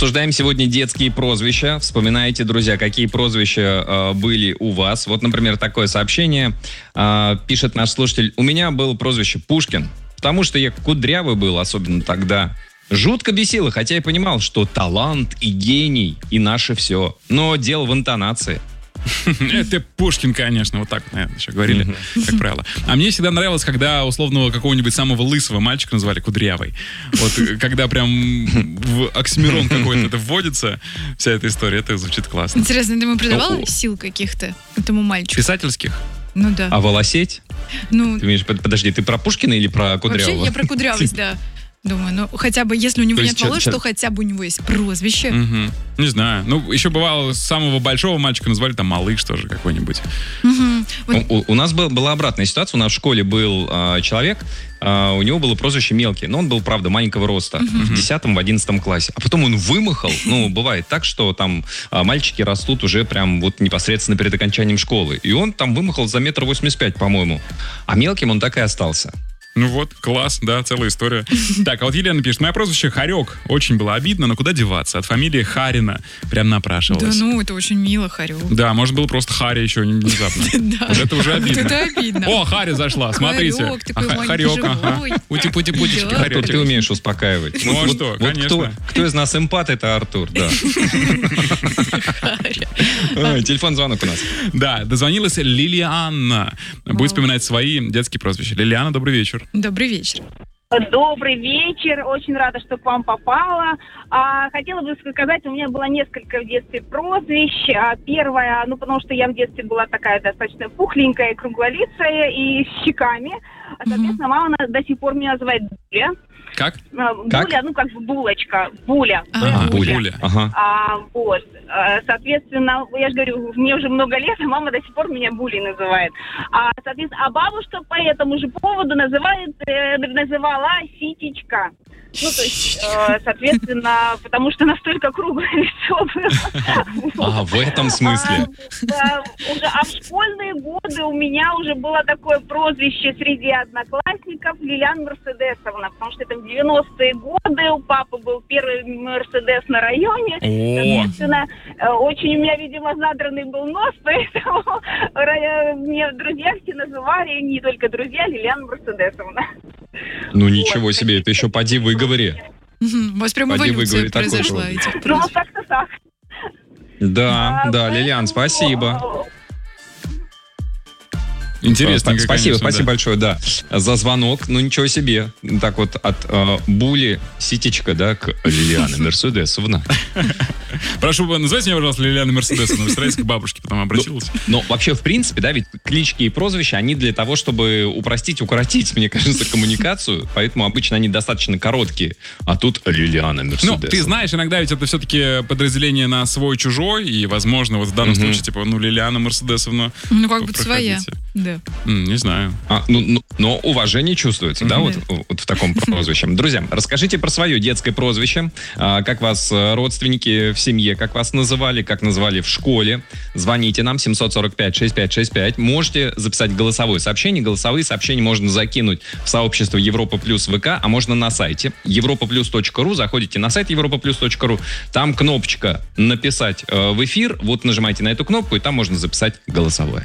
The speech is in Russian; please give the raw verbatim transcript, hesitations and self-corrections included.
Обсуждаем сегодня детские прозвища. Вспоминайте, друзья, какие прозвища э, были у вас. Вот, например, такое сообщение э, пишет наш слушатель. У меня было прозвище Пушкин, потому что я кудрявый был, особенно тогда. Жутко бесило, хотя я понимал, что талант и гений и наше все. Но дело в интонации. Это Пушкин, конечно, вот так, наверное, еще говорили, mm-hmm. как правило. А мне всегда нравилось, когда условного какого-нибудь самого лысого мальчика называли Кудрявый. Вот когда прям в оксимирон какой-то это вводится, вся эта история, это звучит классно. Интересно, ты ему придавал oh. сил каких-то этому мальчику? Писательских? Ну да. А волосеть? Ну, ты имеешь, подожди, ты про Пушкина или про Кудрявого? Вообще я про кудрявость, да. Думаю, ну хотя бы, если у него то нет есть, волос, чё, то хотя бы у него есть прозвище. Угу. Не знаю. Ну, еще бывало, самого большого мальчика назвали там малыш тоже какой-нибудь. Угу. Вот. У, у нас был, была обратная ситуация. У нас в школе был э, человек, э, у него было прозвище Мелкий, но он был, правда, маленького роста. Угу. В десятом, в одиннадцатом классе. А потом он вымахал. Ну, бывает так, что там э, мальчики растут уже прям вот непосредственно перед окончанием школы. И он там вымахал за метр восемьдесят пять, по-моему. А мелким он так и остался. Ну вот, класс, да, целая история. Так, а вот Елена пишет, мое прозвище Харек. Очень было обидно, но куда деваться? От фамилии Харина прям напрашивалось. Да ну, это очень мило, Харек. Да, может было просто Харя еще внезапно. Да. Вот это уже обидно. Это обидно. О, Харя зашла, смотрите. Харек, такой маленький, Харек, ага. Ути-пути-путички, Артур, ты умеешь успокаивать. Ну а что, конечно. Кто из нас эмпат, это Артур, да. Телефон, звонок у нас. Да, дозвонилась Лилиана. Будет вспоминать свои детские прозвища. Лилиана, добрый вечер. Добрый вечер. Добрый вечер. Очень рада, что к вам попала. А, хотела бы сказать, у меня было несколько в детстве прозвищ. А, первое, ну, потому что я в детстве была такая достаточно пухленькая, круглолицая и с щеками. А, соответственно, мама до сих пор меня называет Буля. Как? А, как? Буля, ну, как бы булочка. Буля. Ага, Буля. Буля. Ага. А, вот. А, соответственно, я же говорю, мне уже много лет, а мама до сих пор меня Булей называет. А, соответственно, а бабушка по этому же поводу называет, э, называла Ситечка. Ну, то есть, э, соответственно, потому что настолько круглое лицо было. А, в этом смысле. А, уже, а в школьные годы у меня уже было такое прозвище среди одноклассников Лилиана Мерседесовна, потому что это в девяностые годы у папы был первый Мерседес на районе. Соответственно, очень у меня, видимо, задранный был нос, поэтому мне друзья все называли, не только друзья, Лилиана Мерседесовна. Ну ничего себе, это еще поди выговори. У вас прям эволюция произошла этих прозвищ. Ну, как-то так. Да, да, Лилиан, спасибо. Интересно. Спасибо, спасибо большое, да, за звонок. Ну, ничего себе. Так вот, от э, Були Ситечка, да, к Лилиане Мерседесовна. Прошу, называйте меня, пожалуйста, Лилиана Мерседесовна. Вы стараетесь к бабушке, потом обратилась. Но вообще, в принципе, да, ведь клички и прозвища, они для того, чтобы упростить, укоротить, мне кажется, коммуникацию. Поэтому обычно они достаточно короткие. А тут Лилиана Мерседесовна. Ну, ты знаешь, иногда ведь это все-таки подразделение на свой-чужой. И, возможно, вот в данном случае, типа, ну, Лилиана Мерседесовна. Ну, как бы своя. Да. Mm, не знаю. А, ну, ну, но уважение чувствуется, mm-hmm. да, вот, вот в таком прозвище. Друзья, расскажите про свое детское прозвище. А, как вас родственники в семье, как вас называли, как называли в школе. Звоните нам семь сорок пять шестьдесят пять шестьдесят пять. Можете записать голосовое сообщение. Голосовые сообщения можно закинуть в сообщество Европа Плюс ВК, а можно на сайте европа плюс точка ру. Заходите на сайт европа плюс точка ру. Там кнопочка «Написать в эфир». Вот нажимаете на эту кнопку, и там можно записать голосовое.